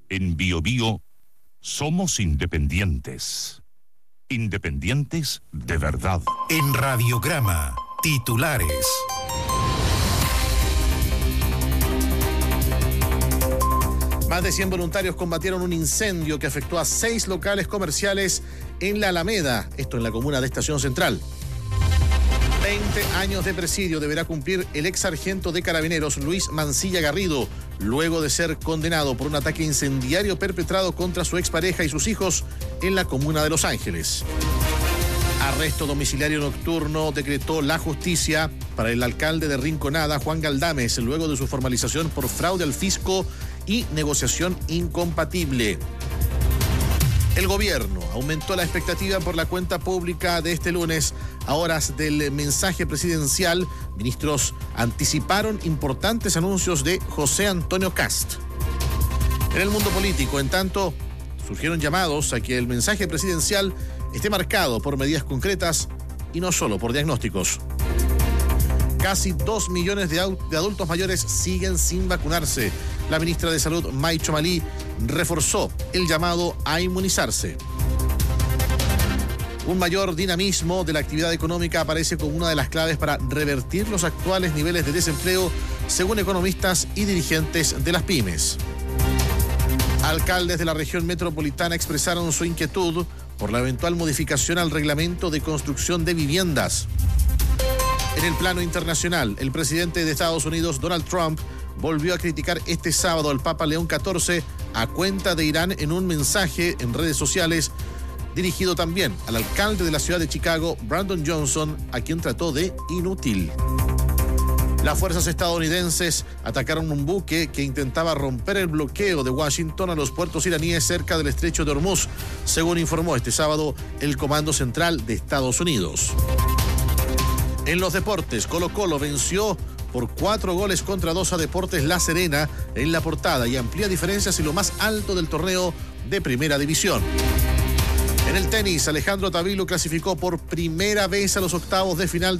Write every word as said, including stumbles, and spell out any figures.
En Bio Bio somos independientes. Independientes de verdad. En Radiograma, titulares. Más de cien voluntarios combatieron un incendio que afectó a seis locales comerciales en la Alameda, esto en la comuna de Estación Central. veinte años de presidio deberá cumplir el ex sargento de Carabineros Luis Mancilla Garrido, luego de ser condenado por un ataque incendiario perpetrado contra su expareja y sus hijos en la comuna de Los Ángeles. Arresto domiciliario nocturno decretó la justicia para el alcalde de Rinconada, Juan Galdames, luego de su formalización por fraude al fisco y negociación incompatible. El gobierno aumentó la expectativa por la cuenta pública de este lunes. A horas del mensaje presidencial, ministros anticiparon importantes anuncios de José Antonio Kast. En el mundo político, en tanto, surgieron llamados a que el mensaje presidencial esté marcado por medidas concretas y no solo por diagnósticos. Casi dos millones de, de adultos mayores siguen sin vacunarse. La ministra de Salud, May Chomalí, reforzó el llamado a inmunizarse. Un mayor dinamismo de la actividad económica aparece como una de las claves para revertir los actuales niveles de desempleo, según economistas y dirigentes de las pymes. Alcaldes de la región metropolitana expresaron su inquietud por la eventual modificación al reglamento de construcción de viviendas. En el plano internacional, el presidente de Estados Unidos, Donald Trump, volvió a criticar este sábado al Papa León catorce a cuenta de Irán en un mensaje en redes sociales dirigido también al alcalde de la ciudad de Chicago, Brandon Johnson, a quien trató de inútil. Las fuerzas estadounidenses atacaron un buque que intentaba romper el bloqueo de Washington a los puertos iraníes cerca del estrecho de Hormuz, según informó este sábado el Comando Central de Estados Unidos. En los deportes, Colo-Colo venció por cuatro goles contra dos a Deportes La Serena en la portada y amplía diferencias en lo más alto del torneo de Primera División. En el tenis, Alejandro Tavilo clasificó por primera vez a los octavos de final